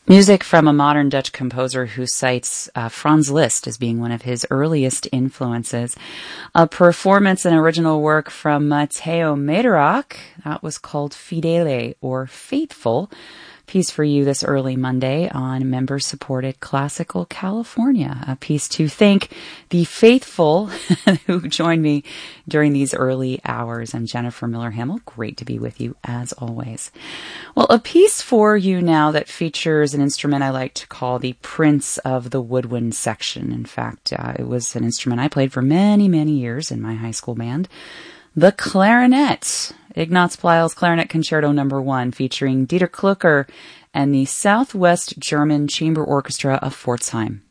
Music from a modern Dutch composer who cites Franz Liszt as being one of his earliest influences. A performance and original work from Matteo Mederach. That was called Fidele, or Faithful. Piece for you this early Monday on member-supported Classical California. A piece to thank the faithful who joined me during these early hours. I'm Jennifer Miller-Hamill. Great to be with you as always. Well, a piece for you now that features an instrument I like to call the Prince of the Woodwind section. In fact, it was an instrument I played for many, many years in my high school band. The clarinet. Ignaz Pleyel's Clarinet Concerto No. 1, featuring Dieter Klucker and the Southwest German Chamber Orchestra of Pforzheim.